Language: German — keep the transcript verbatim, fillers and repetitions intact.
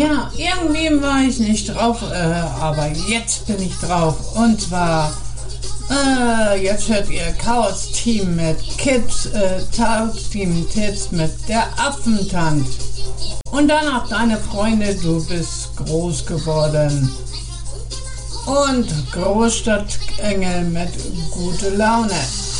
Ja, irgendwie war ich nicht drauf, äh, aber jetzt bin ich drauf. Und zwar, äh, jetzt hört ihr Chaos Team mit Kids, äh, Chaos Team Tits mit der Affentant. Und danach deine Freunde, du bist groß geworden. Und Großstadtengel mit gute Laune.